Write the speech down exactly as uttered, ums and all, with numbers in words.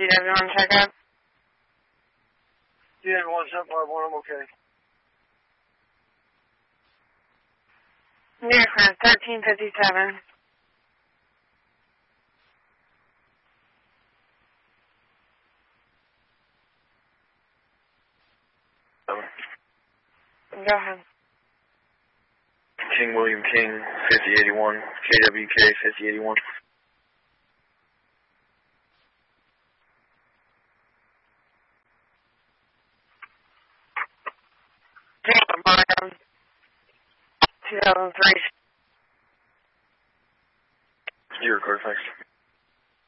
everyone check up? Yeah, one seven five one, I'm okay. New York, thirteen fifty-seven. Go ahead. King William King, fifty eighty-one, K W K, fifty eighty-one. two thousand three